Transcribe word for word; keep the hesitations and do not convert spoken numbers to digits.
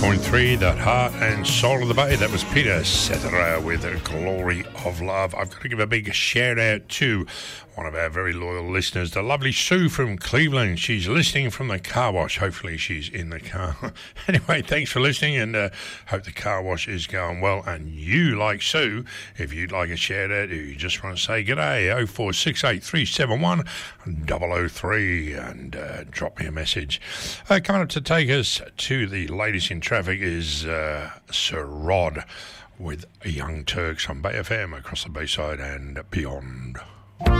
point three, that heart and soul of the bay. That was Peter Cetera with Glory of Love. I've got to give a big shout out to one of our very loyal listeners, the lovely Sue from Cleveland. She's listening from the car wash. Hopefully she's in the car. Anyway, thanks for listening, and uh, hope the car wash is going well. And you, like Sue, if you'd like a shout out, or you just want to say g'day, oh four six eight three seven one double oh three, and uh, drop me a message. Uh, coming up to take us to the latest in traffic is uh, Sir Rod with Young Turks on Bay F M across the Bayside and beyond.